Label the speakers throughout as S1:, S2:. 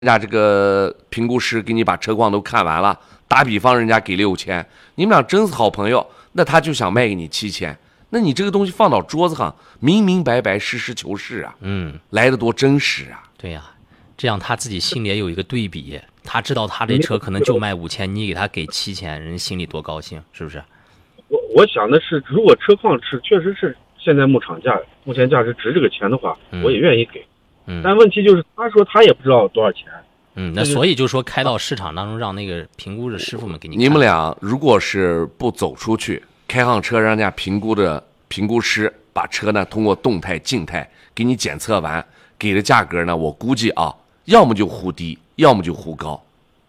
S1: 人家这个评估师给你把车况都看完了，打比方人家给6000，你们俩真是好朋友，那他就想卖给你7000，那你这个东西放到桌子上，明明白白，实事求是啊，来得多真实啊。
S2: 对呀，这样他自己心里也有一个对比，他知道他这车可能就卖5000，你给他给7000，人心里多高兴，是不是？
S3: 我想的是，如果车况确实是现在目前价值值这个钱的话，我也愿意给。但问题就是，他说他也不知道多少钱。
S2: 那所以就说开到市场当中，让那个评估的师傅们给你看。
S1: 你们俩如果是不走出去，开上车，让人家评估师把车呢通过动态、静态给你检测完，给的价格呢，我估计啊，要么就忽低，要么就忽高。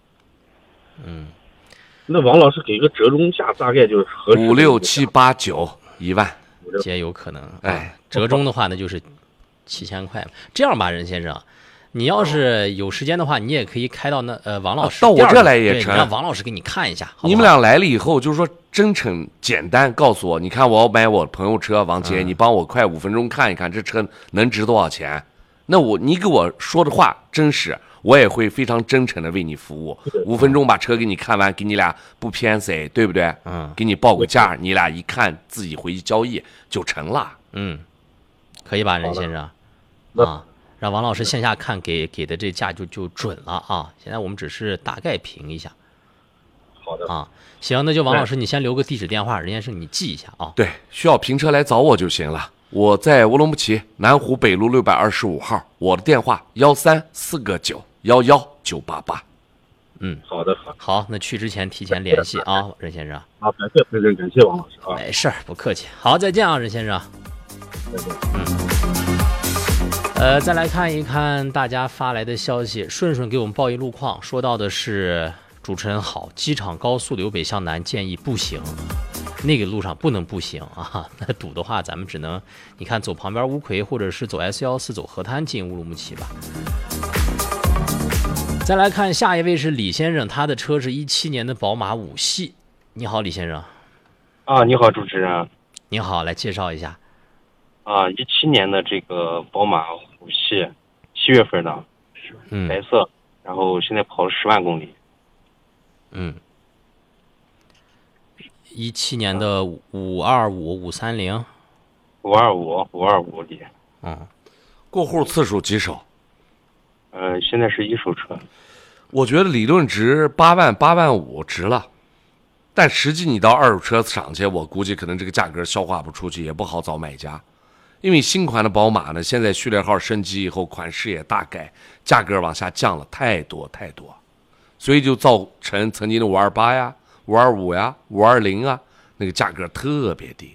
S3: 那王老师给个折中价，大概就是合适
S1: 5、6、7、8、9、1万，
S2: 皆有可能。折中的话呢，就是7000块。这样吧，任先生，你要是有时间的话，你也可以开到王老师
S1: 到我这来也成，
S2: 让王老师给你看一下。好不好？
S1: 你们俩来了以后，就是说真诚简单，告诉我，你看我要买我朋友车，王姐，你帮我快5分钟看一看这车能值多少钱？那你给我说的话真实，我也会非常真诚的为你服务。5分钟把车给你看完，给你俩不偏谁，对不对？给你报个价，你俩一看自己回去交易就成了。
S2: 可以吧，任先生？让王老师线下看给的这价就准了啊！现在我们只是大概评一下。
S3: 好的
S2: 啊，行，那就王老师，你先留个地址电话，任先生你记一下啊。
S1: 对，需要评车来找我就行了。我在乌鲁木齐南湖北路625号，我的电话134个911-988。
S3: 好的。
S2: 好，那去之前提前联系啊，任先生。
S3: 感谢培仁，感谢王老师啊。
S2: 没事儿，不客气。好，再见啊，任先生。
S3: 再见。
S2: 再来看一看大家发来的消息。顺顺给我们报一路况，说到的是主持人好，机场高速由北向南建议步行，那个路上不能步行啊，那堵的话咱们只能你看走旁边乌奎，或者是走 S14 走河滩进乌鲁木齐吧。再来看下一位是李先生，他的车是17年的宝马5系。你好，李先生。
S4: 你好，主持人。
S2: 你好，来介绍一下。
S4: 17年的这个宝马5系，7月份的，白色，然后现在跑了10万公里。
S2: 17年的525、530、
S4: 525里。
S1: 过户次数几手？
S4: 现在是一手车。
S1: 我觉得理论值8万、8万5值了，但实际你到二手车厂去，我估计可能这个价格消化不出去，也不好找买家。因为新款的宝马呢，现在序列号升级以后，款式也大改，价格往下降了太多，所以就造成曾经的528呀、525呀、520啊，那个价格特别低。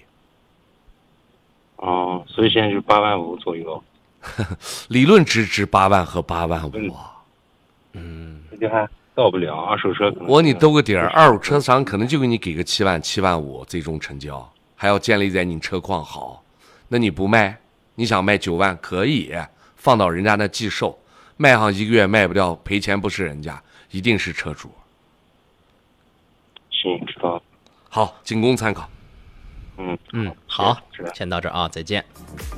S4: 所以现在就8万5左右。
S1: 理论值8万和8万5。
S4: 这还到不了二手车。
S1: 你兜个底儿，二手车商可能就给你给个7万、7万5最终成交，还要建立在你车况好。那你不卖，你想卖9万可以放到人家那寄售，卖上1个月卖不掉，赔钱不是人家，一定是车主。
S4: 行，知道了。
S1: 好，仅供参考。
S2: 好，先到这儿啊，再见。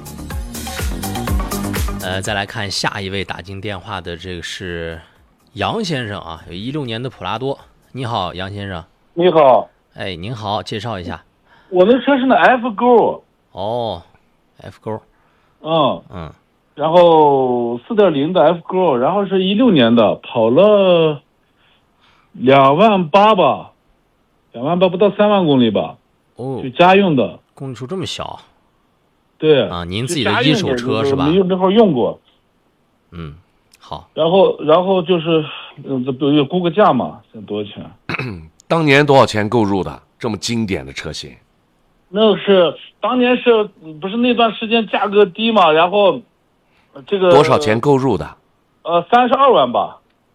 S2: 再来看下一位打进电话的，这个是杨先生啊，有16年的普拉多。你好，杨先生。
S5: 你好。
S2: 您好，介绍一下。
S5: 我的车是那 F 勾。
S2: F 勾。
S5: 然后4.0的 F 勾，然后是16年的，跑了2万8吧，2万8不到3万公里吧。就家用的。
S2: 公里数这么小。
S5: 对
S2: 您自己的一手车是吧？
S5: 没用，正好用过。
S2: 好。
S5: 然后就是估个价嘛，现在多少钱？
S1: 当年多少钱购入的这么经典的车型？
S5: 那是当年是不是那段时间价格低嘛？然后这个
S1: 多少钱购入的
S5: ？32万吧。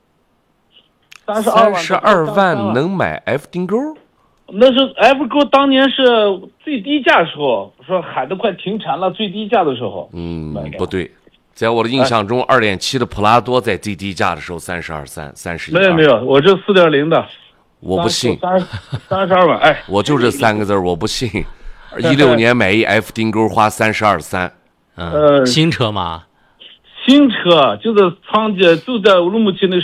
S1: 32万能买 F 丁勾？
S5: 那是 F 勾，当年是最低价时候，说喊得快停产了，最低价的时候。
S1: 不对，在我的印象中，2.7的普拉多在最低价的时候32、31。
S5: 没有，我这4.0的。
S1: 我不信。
S5: 32万，
S1: 我就这3个字，我不信。16年买一 F 丁勾花32、3。
S2: 新车吗？
S5: 新车，就是长街就在乌鲁木齐那